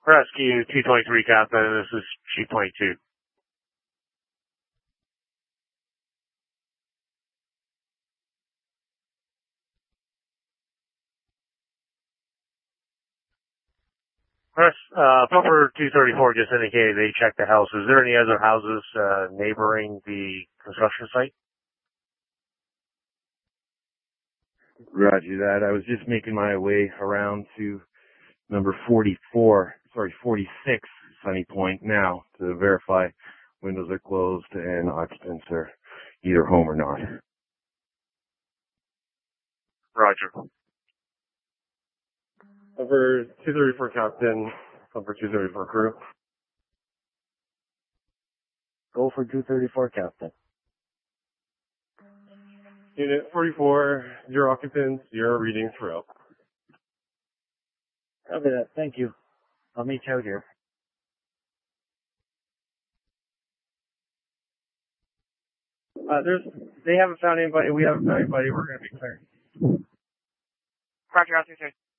Rescue 223 Captain, this is G22. Pumper 234 just indicated they checked the house. Is there any other houses neighboring the construction site? Roger that. I was just making my way around to number 46 Sunny Point now to verify windows are closed and occupants are either home or not. Roger. Number 234 Captain, number 234 crew. Go for 234 Captain. Unit 44, 0 occupants, 0 readings throughout. Copy that. Thank you. I'll meet you out here. They haven't found anybody. We haven't found anybody. We're going to be clear. Roger, I'll